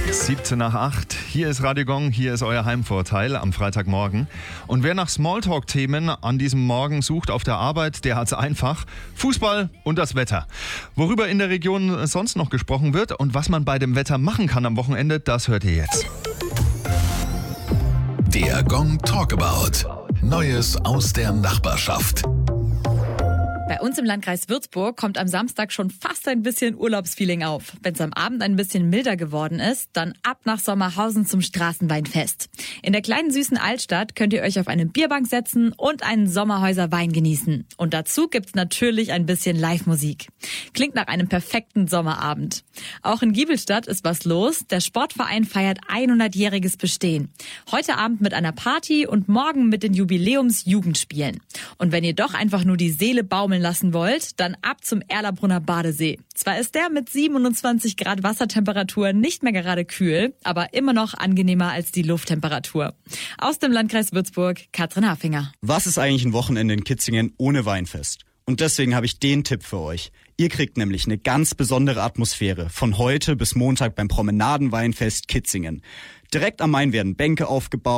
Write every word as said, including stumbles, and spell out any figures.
siebzehn nach acht. Hier ist Radio Gong, hier ist euer Heimvorteil am Freitagmorgen. Und wer nach Smalltalk-Themen an diesem Morgen sucht auf der Arbeit, der hat's einfach. Fußball und das Wetter. Worüber in der Region sonst noch gesprochen wird und was man bei dem Wetter machen kann am Wochenende, das hört ihr jetzt. Der Gong Talkabout. Neues aus der Nachbarschaft. Bei uns im Landkreis Würzburg kommt am Samstag schon fast ein bisschen Urlaubsfeeling auf. Wenn es am Abend ein bisschen milder geworden ist, dann ab nach Sommerhausen zum Straßenweinfest. In der kleinen süßen Altstadt könnt ihr euch auf eine Bierbank setzen und einen Sommerhäuser Wein genießen. Und dazu gibt's natürlich ein bisschen Live-Musik. Klingt nach einem perfekten Sommerabend. Auch in Giebelstadt ist was los. Der Sportverein feiert hundertjähriges Bestehen. Heute Abend mit einer Party und morgen mit den Jubiläums-Jugendspielen. Und wenn ihr doch einfach nur die Seele baumeln lassen wollt, dann ab zum Erlabrunner Badesee. Zwar ist der mit siebenundzwanzig Grad Wassertemperatur nicht mehr gerade kühl, aber immer noch angenehmer als die Lufttemperatur. Aus dem Landkreis Würzburg, Katrin Hafinger. Was ist eigentlich ein Wochenende in Kitzingen ohne Weinfest? Und deswegen habe ich den Tipp für euch. Ihr kriegt nämlich eine ganz besondere Atmosphäre von heute bis Montag beim Promenadenweinfest Kitzingen. Direkt am Main werden Bänke aufgebaut.